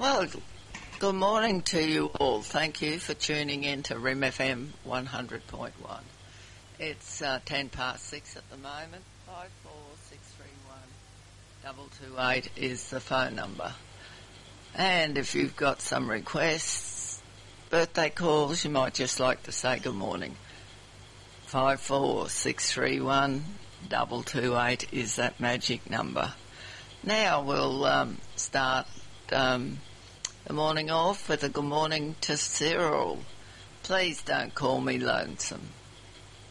Well, good morning to you all. Thank you for tuning in to RIM FM 100.1. It's 10 past 6 at the moment. 54631 228 is the phone number. And if you've got some requests, birthday calls, you might just like to say good morning. 54631 228 is that magic number. Now we'll start the morning off with a good morning to Cyril. Please don't call me lonesome.